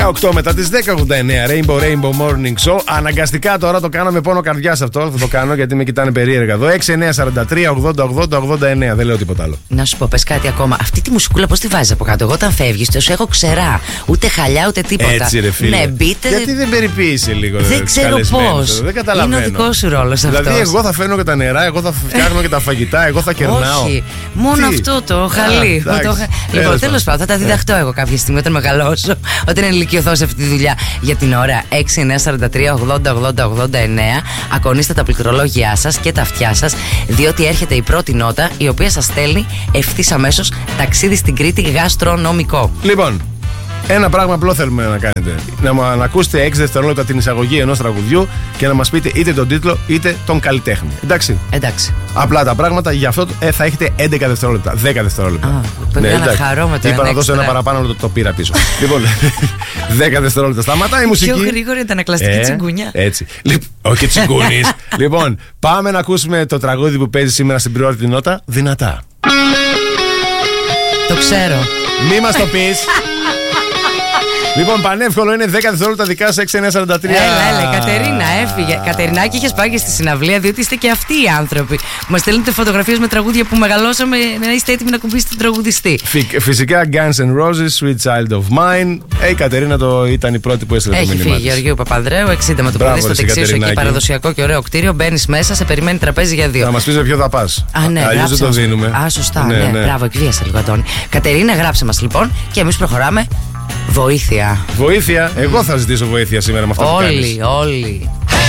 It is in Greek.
18 μετά τις 10:89 Rainbow Morning Show. Αναγκαστικά τώρα το κάναμε πόνο καρδιάς αυτό. Θα το κάνω γιατί με κοιτάνε περίεργα εδώ. 6943-80-80-89. Δεν λέω τίποτα άλλο. Να σου πω, πες κάτι ακόμα. Αυτή τη μουσικούλα πώς τη βάζεις από κάτω? Εγώ όταν φεύγεις, τόσο έχω ξερά. Ούτε χαλιά ούτε τίποτα. Έτσι, ρε φίλε. Ναι, μπείτε. Γιατί δεν περιποίησε λίγο? Δεν ξέρω πώς. Δεν καταλαβαίνω. Είναι ο δικός σου ρόλος αυτός. Δηλαδή, εγώ θα φέρνω και τα νερά, εγώ θα φτιάχνω και τα φαγητά, εγώ θα κερνάω. Όχι. Μόνο αυτό το χαλί. Λοιπόν, τέλος πάντων, θα τα διδαχτώ εγώ κάποια στιγμή όταν μεγαλώσω, όταν ενηλικιωθώ σε αυτή τη δουλειά. Για την ώρα 6943-80-80-89. Ακονίστε τα πληκτρολόγια σας και τα αυτιά σας, διότι έρχεται η πρώτη νότα, η οποία σας στέλνει ευθύς αμέσως ταξίδι στην Κρήτη γαστρονομικό. Λοιπόν, ένα πράγμα απλό θέλουμε να κάνετε. Να ακούσετε 6 δευτερόλεπτα την εισαγωγή ενός τραγουδιού και να μας πείτε είτε τον τίτλο είτε τον καλλιτέχνη. Εντάξει. Απλά τα πράγματα, γι' αυτό θα έχετε 11 δευτερόλεπτα. 10 δευτερόλεπτα. Πρέπει να χαρώ με το είπα να δώσω ένα παραπάνω, το πήρα πίσω. Λοιπόν, 10 δευτερόλεπτα. Σταματάει η μουσική. Πιο γρήγορη ήταν ανακλαστική τσιγκούνια. Έτσι. Όχι τσιγκούνης. Λοιπόν, πάμε να ακούσουμε το τραγούδι που παίζει σήμερα στην πρώτη νότα. Δυνατά. Το ξέρω. Μη μας το πεις. Λοιπόν, πανεύκολο είναι 10 δευτερόλεπτα δικά σου 6943. Έλα, Κατερίνα, έφυγε. Κατερινάκη, είχες πάει και στη συναυλία, διότι είστε και αυτοί οι άνθρωποι που μας στέλνετε φωτογραφίες με τραγούδια που μεγαλώσαμε, να είστε έτοιμοι να κουμπίσετε τον τραγουδιστή. Φυσικά, Guns N' Roses, Sweet Child of Mine. Η Κατερίνα ήταν η πρώτη που έστειλε το μήνυμα. Έχει φύγει Γεωργίου Παπανδρέου, 60 με το πρωί στο δεξί σου εκεί, παραδοσιακό και ωραίο κτίριο. Μπαίνεις μέσα, σε περιμένει τραπέζι για 2. Να μας πεις με ποιο θα πας. Ναι, αλλιώς δεν το δίνουμε. Σωστά, ναι. Μπράβο, εκβίασα λίγο, Αντώνη. Κατερίνα, γράψε μας λοιπόν και εμείς προχωράμε. Βοήθεια. Εγώ θα ζητήσω βοήθεια σήμερα με αυτό που κάνεις. Όλοι.